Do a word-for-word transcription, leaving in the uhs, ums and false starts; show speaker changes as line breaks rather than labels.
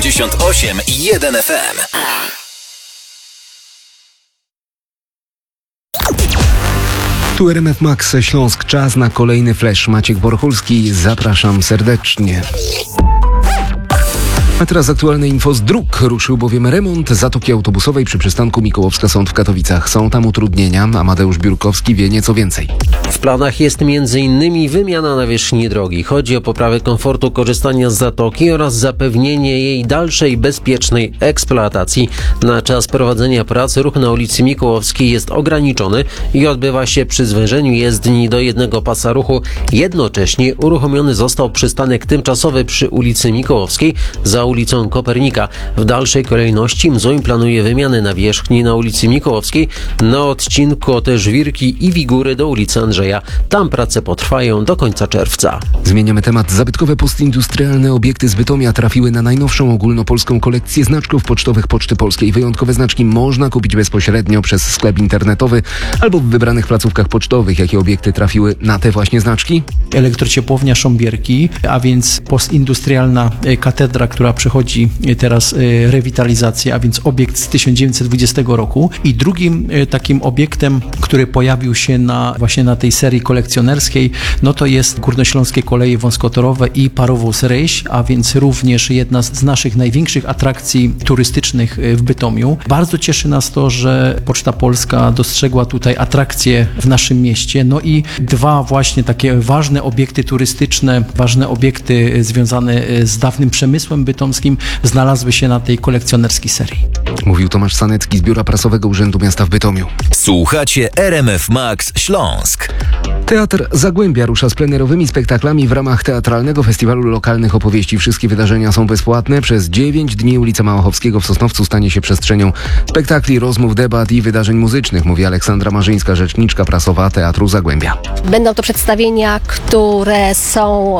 dziewięćdziesiąt osiem i jeden F M.
Tu R M F Max Śląsk. Czas na kolejny flash. Maciek Borchulski. Zapraszam serdecznie. A teraz aktualne info z dróg. Ruszył bowiem remont zatoki autobusowej przy przystanku Mikołowska-Sąd w Katowicach. Są tam utrudnienia. Amadeusz Biurkowski wie nieco więcej.
W planach jest między innymi wymiana nawierzchni drogi. Chodzi o poprawę komfortu korzystania z zatoki oraz zapewnienie jej dalszej bezpiecznej eksploatacji. Na czas prowadzenia pracy ruch na ulicy Mikołowskiej jest ograniczony i odbywa się przy zwężeniu jezdni do jednego pasa ruchu. Jednocześnie uruchomiony został przystanek tymczasowy przy ulicy Mikołowskiej za ulicą Kopernika. W dalszej kolejności M Z U M planuje wymianę nawierzchni na ulicy Mikołowskiej na odcinku od Żwirki i Wigury do ulicy Andrzeja. Tam prace potrwają do końca czerwca.
Zmieniamy temat. Zabytkowe postindustrialne obiekty z Bytomia trafiły na najnowszą ogólnopolską kolekcję znaczków pocztowych Poczty Polskiej. Wyjątkowe znaczki można kupić bezpośrednio przez sklep internetowy albo w wybranych placówkach pocztowych. Jakie obiekty trafiły na te właśnie znaczki?
Elektrociepłownia Sząbierki, a więc postindustrialna katedra, która przechodzi teraz rewitalizację, a więc obiekt z tysiąc dziewięćset dwudziestego roku. I drugim takim obiektem, który pojawił się na właśnie na tej serii kolekcjonerskiej, no to jest Górnośląskie Koleje Wąskotorowe i Parowóz Ryś, a więc również jedna z naszych największych atrakcji turystycznych w Bytomiu. Bardzo cieszy nas to, że Poczta Polska dostrzegła tutaj atrakcje w naszym mieście, no i dwa właśnie takie ważne obiekty turystyczne, ważne obiekty związane z dawnym przemysłem bytomskim znalazły się na tej kolekcjonerskiej serii.
Mówił Tomasz Sanecki z Biura Prasowego Urzędu Miasta w Bytomiu.
Słuchacie R M F Max Śląsk.
Teatr Zagłębia rusza z plenerowymi spektaklami w ramach Teatralnego Festiwalu Lokalnych Opowieści. Wszystkie wydarzenia są bezpłatne. Przez dziewięć dni ulica Małochowskiego w Sosnowcu stanie się przestrzenią spektakli, rozmów, debat i wydarzeń muzycznych, mówi Aleksandra Marzyńska, rzeczniczka prasowa Teatru Zagłębia.
Będą to przedstawienia, które są